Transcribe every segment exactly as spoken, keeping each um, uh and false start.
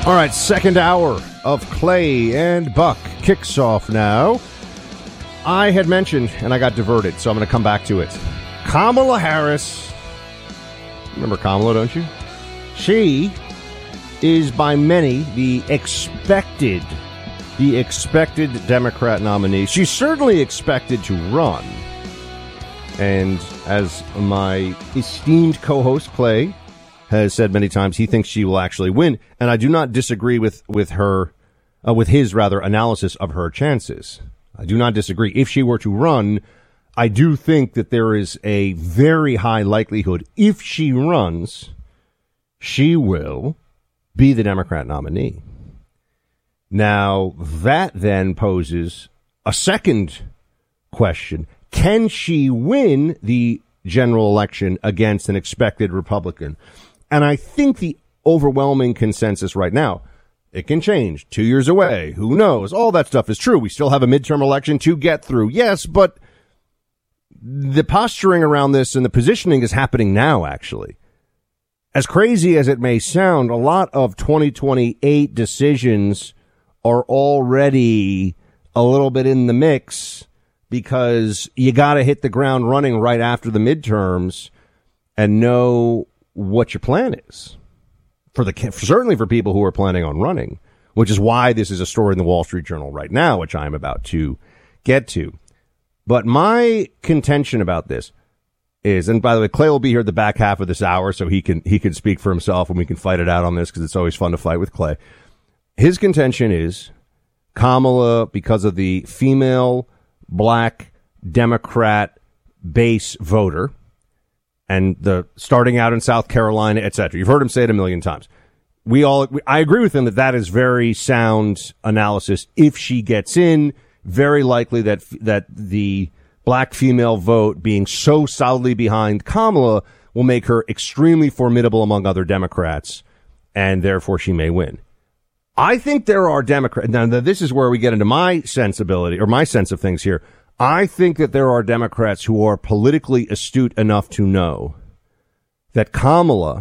All right, second hour of Clay and Buck kicks off now. I had mentioned, and I got diverted, so I'm going to come back to it. Kamala Harris. Remember Kamala, don't you? She is by many the expected, the expected Democrat nominee. She's certainly expected to run. And as my esteemed co-host Clay has said many times, he thinks she will actually win. And I do not disagree with, with her, uh, with his rather analysis of her chances. I do not disagree. If she were to run, I do think that there is a very high likelihood if she runs, she will be the Democrat nominee. Now, that then poses a second question. Can she win the general election against an expected Republican? And I think the overwhelming consensus right now, it can change. Two years away. Who knows? All that stuff is true. We still have a midterm election to get through. Yes, but the posturing around this and the positioning is happening now, actually. As crazy as it may sound, a lot of twenty twenty-eight decisions are already a little bit in the mix because you got to hit the ground running right after the midterms and know what your plan is. For the certainly for people who are planning on running, which is why this is a story in the Wall Street Journal right now, which I'm about to get to. But my contention about this is, and by the way, Clay will be here the back half of this hour, so he can he can speak for himself and we can fight it out on this because it's always fun to fight with Clay. His contention is Kamala, because of the female black Democrat base voter, and the starting out in South Carolina, et cetera. You've heard him say it a million times. We all, I agree with him that that is very sound analysis. If she gets in, very likely that that the black female vote being so solidly behind Kamala will make her extremely formidable among other Democrats, and therefore she may win. I think there are Democrats. Now, this is where we get into my sensibility or my sense of things here. I think that there are Democrats who are politically astute enough to know that Kamala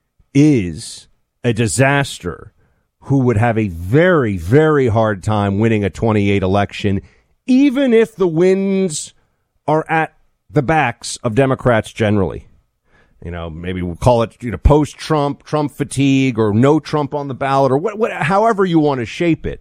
is a disaster who would have a very, very hard time winning a twenty-eight election, even if the wins are at the backs of Democrats generally. You know, maybe we'll call it, you know, post-Trump, Trump fatigue, or no Trump on the ballot, or what, what, however you want to shape it.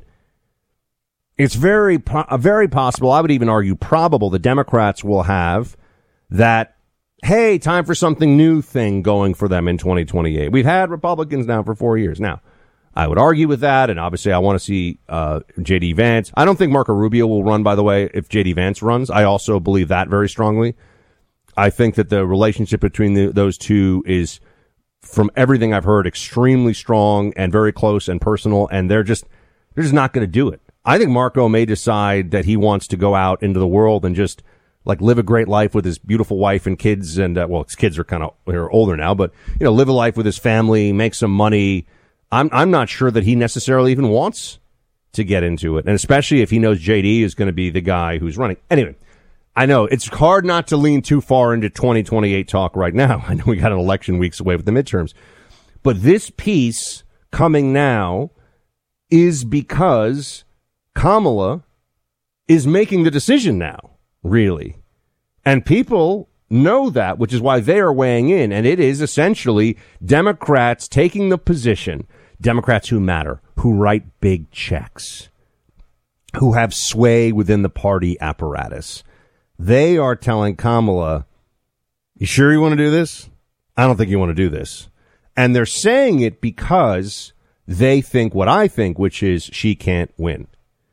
It's very, very possible, I would even argue probable, the Democrats will have that, hey, time for something new thing going for them in twenty twenty-eight. We've had Republicans now for four years. Now, I would argue with that, and obviously I want to see uh J D. Vance. I don't think Marco Rubio will run, by the way, if J D. Vance runs. I also believe that very strongly. I think that the relationship between the, those two is, from everything I've heard, extremely strong and very close and personal, and they're just they're just not going to do it. I think Marco may decide that he wants to go out into the world and just like live a great life with his beautiful wife and kids. And, uh, well, his kids are kind of they're older now, but, you know, live a life with his family, make some money. I'm, I'm not sure that he necessarily even wants to get into it. And especially if he knows J D is going to be the guy who's running. Anyway, I know it's hard not to lean too far into twenty twenty-eight talk right now. I know we got an election weeks away with the midterms, but this piece coming now is because Kamala is making the decision now, really. And people know that, which is why they are weighing in. And it is essentially Democrats taking the position, Democrats who matter, who write big checks, who have sway within the party apparatus. They are telling Kamala, you sure you want to do this? I don't think you want to do this. And they're saying it because they think what I think, which is she can't win.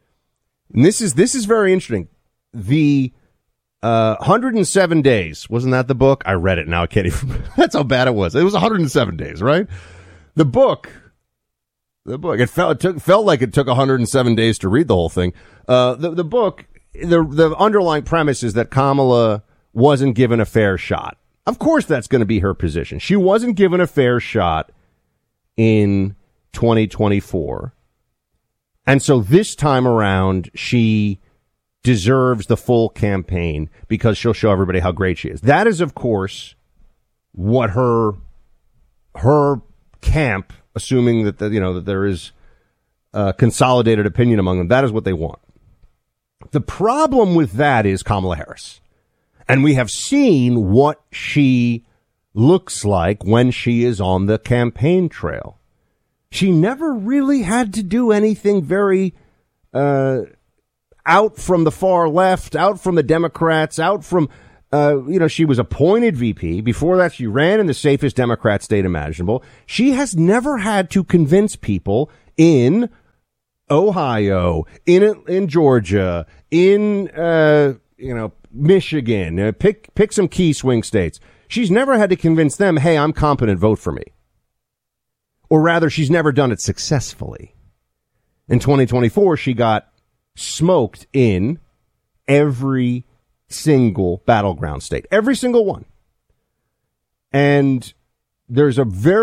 And this is this is very interesting. The uh, one hundred seven days, wasn't that the book? I read it now. I can't even. That's how bad it was. It was one hundred seven days, right? The book, the book. It felt it took felt like it took one hundred seven days to read the whole thing. Uh, the the book, the the underlying premise is that Kamala wasn't given a fair shot. Of course, that's going to be her position. She wasn't given a fair shot in twenty twenty-four. And so this time around, she deserves the full campaign because she'll show everybody how great she is. That is, of course, what her her camp assuming that the, you know that there is a consolidated opinion among them. That is what they want. The problem with that is Kamala Harris. And we have seen what she looks like when she is on the campaign trail. She never really had to do anything very uh, out from the far left, out from the Democrats, out from, uh, you know, she was appointed V P. Before that, she ran in the safest Democrat state imaginable. She has never had to convince people in Ohio, in in Georgia, in, uh, you know, Michigan, uh, pick pick some key swing states. She's never had to convince them, hey, I'm competent, vote for me. Or rather, she's never done it successfully. In twenty twenty-four, she got smoked in every single battleground state. Every single one. And there's a very